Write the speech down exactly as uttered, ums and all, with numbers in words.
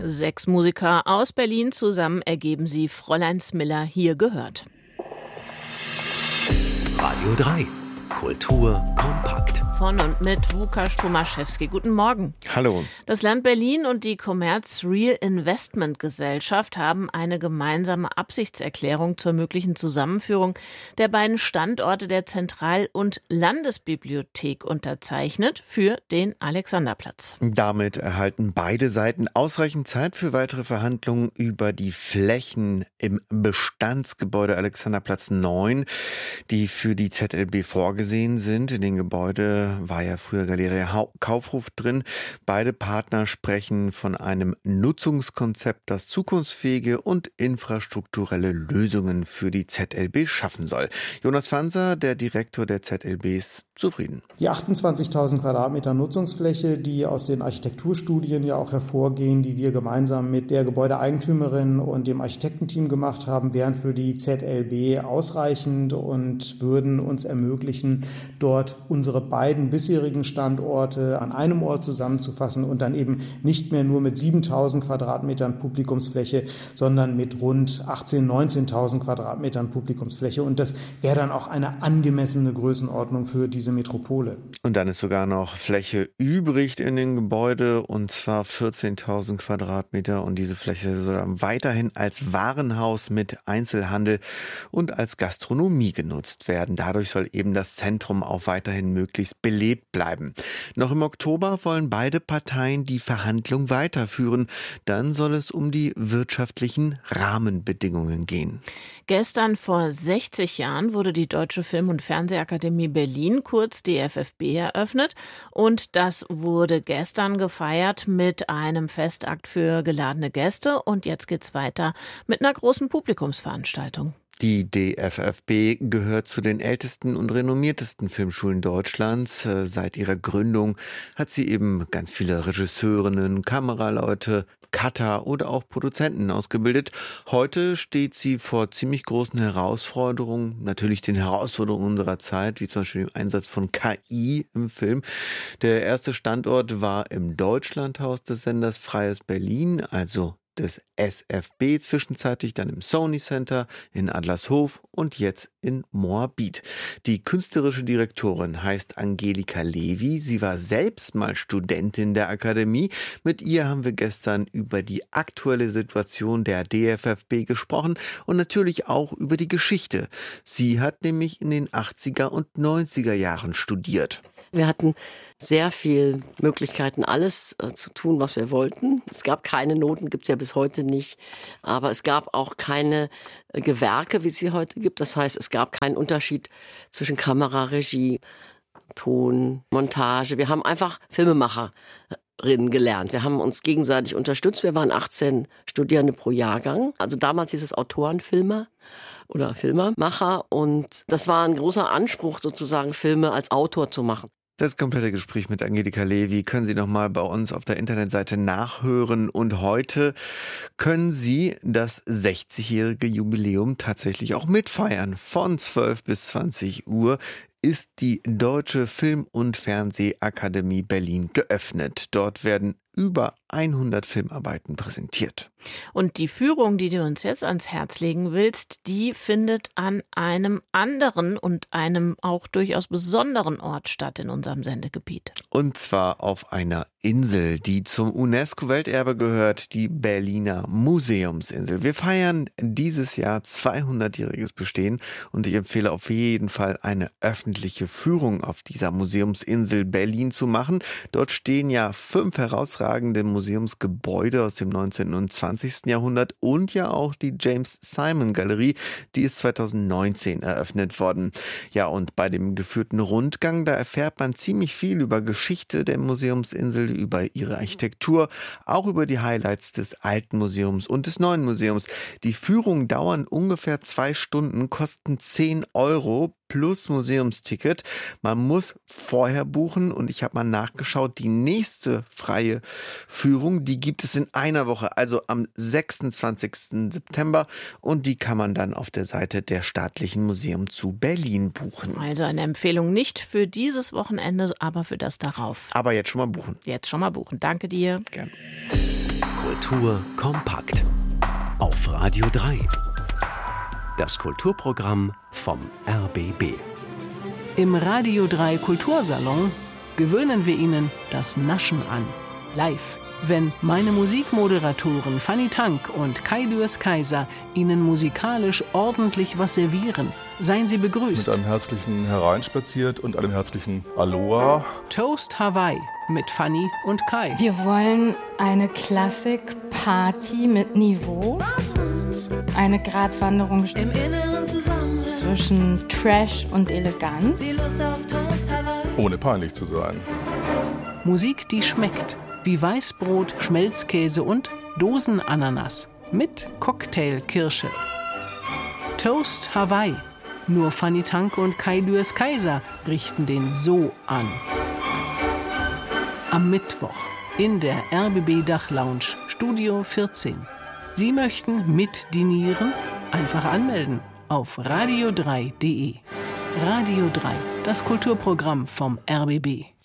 Sechs Musiker aus Berlin zusammen ergeben sie Fräuleins Miller, hier gehört. Radio drei. Kultur kompakt. Von und mit Łukasz Tomaszewski. Guten Morgen. Hallo. Das Land Berlin und die Commerz Real Investment Gesellschaft haben eine gemeinsame Absichtserklärung zur möglichen Zusammenführung der beiden Standorte der Zentral- und Landesbibliothek unterzeichnet für den Alexanderplatz. Damit erhalten beide Seiten ausreichend Zeit für weitere Verhandlungen über die Flächen im Bestandsgebäude Alexanderplatz neun, die für die Z L B vorgesehen sind. In dem Gebäude war ja früher Galeria Kaufhof drin. Beide Partner sprechen von einem Nutzungskonzept, das zukunftsfähige und infrastrukturelle Lösungen für die Z L B schaffen soll. Jonas Fanser, der Direktor der Z L B, ist zufrieden. Die achtundzwanzigtausend Quadratmeter Nutzungsfläche, die aus den Architekturstudien ja auch hervorgehen, die wir gemeinsam mit der Gebäudeeigentümerin und dem Architektenteam gemacht haben, wären für die Z L B ausreichend und würden uns ermöglichen, dort unsere beiden bisherigen Standorte an einem Ort zusammenzufassen und dann eben nicht mehr nur mit siebentausend Quadratmetern Publikumsfläche, sondern mit rund achtzehntausend, neunzehntausend Quadratmetern Publikumsfläche. Und das wäre dann auch eine angemessene Größenordnung für diese Metropole. Und dann ist sogar noch Fläche übrig in dem Gebäude, und zwar vierzehntausend Quadratmeter. Und diese Fläche soll dann weiterhin als Warenhaus mit Einzelhandel und als Gastronomie genutzt werden. Dadurch soll eben das Zentrum auch weiterhin möglichst belebt bleiben. Noch im Oktober wollen beide Parteien die Verhandlung weiterführen. Dann soll es um die wirtschaftlichen Rahmenbedingungen gehen. Gestern vor sechzig Jahren wurde die Deutsche Film- und Fernsehakademie Berlin, kurz D F F B, eröffnet. Und das wurde gestern gefeiert mit einem Festakt für geladene Gäste. Und jetzt geht's weiter mit einer großen Publikumsveranstaltung. Die D F F B gehört zu den ältesten und renommiertesten Filmschulen Deutschlands. Seit ihrer Gründung hat sie eben ganz viele Regisseurinnen, Kameraleute, Cutter oder auch Produzenten ausgebildet. Heute steht sie vor ziemlich großen Herausforderungen, natürlich den Herausforderungen unserer Zeit, wie zum Beispiel dem Einsatz von K I im Film. Der erste Standort war im Deutschlandhaus des Senders Freies Berlin, also des S F B, zwischenzeitlich dann im Sony Center in Adlershof und jetzt in Moabit. Die künstlerische Direktorin heißt Angelika Levi. Sie war selbst mal Studentin der Akademie. Mit ihr haben wir gestern über die aktuelle Situation der D F F B gesprochen und natürlich auch über die Geschichte. Sie hat nämlich in den achtziger und neunziger Jahren studiert. Wir hatten sehr viele Möglichkeiten, alles äh, zu tun, was wir wollten. Es gab keine Noten, gibt es ja bis heute nicht. Aber es gab auch keine äh, Gewerke, wie es sie heute gibt. Das heißt, es gab keinen Unterschied zwischen Kamera, Regie, Ton, Montage. Wir haben einfach Filmemacherinnen gelernt. Wir haben uns gegenseitig unterstützt. Wir waren achtzehn Studierende pro Jahrgang. Also damals hieß es Autorenfilmer oder Filmemacher. Und das war ein großer Anspruch, sozusagen Filme als Autor zu machen. Das komplette Gespräch mit Angelika Levi können Sie nochmal bei uns auf der Internetseite nachhören. Und heute können Sie das sechzigjährige Jubiläum tatsächlich auch mitfeiern. Von zwölf bis zwanzig Uhr ist die Deutsche Film- und Fernsehakademie Berlin geöffnet. Dort werden über hundert Filmarbeiten präsentiert. Und die Führung, die du uns jetzt ans Herz legen willst, die findet an einem anderen und einem auch durchaus besonderen Ort statt in unserem Sendegebiet. Und zwar auf einer Insel, die zum UNESCO-Welterbe gehört, die Berliner Museumsinsel. Wir feiern dieses Jahr zweihundertjähriges Bestehen und ich empfehle auf jeden Fall eine öffentliche Führung auf dieser Museumsinsel Berlin zu machen. Dort stehen ja fünf herausragende Museumsgebäude aus dem neunzehnten und zwanzigsten Jahrhundert und ja auch die James Simon Galerie, die ist zweitausendneunzehn eröffnet worden. Ja, und bei dem geführten Rundgang, da erfährt man ziemlich viel über Geschichte der Museumsinsel, über ihre Architektur, auch über die Highlights des alten Museums und des neuen Museums. Die Führungen dauern ungefähr zwei Stunden, kosten zehn Euro plus Museumsticket. Man muss vorher buchen und ich habe mal nachgeschaut, die nächste freie Führung, die gibt es in einer Woche, also am sechsundzwanzigsten September und die kann man dann auf der Seite der Staatlichen Museum zu Berlin buchen. Also eine Empfehlung nicht für dieses Wochenende, aber für das darauf. Aber jetzt schon mal buchen. Jetzt schon mal buchen. Danke dir. Gerne. Kultur kompakt. Auf Radio drei. Das Kulturprogramm vom R B B. Im Radio drei Kultursalon gewöhnen wir Ihnen das Naschen an. Live. Wenn meine Musikmoderatoren Fanny Tank und Kai Dürrs-Kaiser Ihnen musikalisch ordentlich was servieren, seien Sie begrüßt. Mit einem herzlichen Hereinspaziert und einem herzlichen Aloha. Toast Hawaii mit Fanny und Kai. Wir wollen eine Klassik-Party mit Niveau. Eine Gratwanderung im Inneren zusammen zwischen Trash und Eleganz. Die Lust auf Toast Hawaii. Ohne peinlich zu sein. Musik, die schmeckt. Wie Weißbrot, Schmelzkäse und Dosenananas mit Cocktailkirsche. Toast Hawaii. Nur Fanny Tank und Kai Dürrs-Kaiser richten den so an. Am Mittwoch in der R B B Dachlounge, Studio vierzehn. Sie möchten mitdinieren? Einfach anmelden auf radio drei punkt de. Radio drei, das Kulturprogramm vom R B B.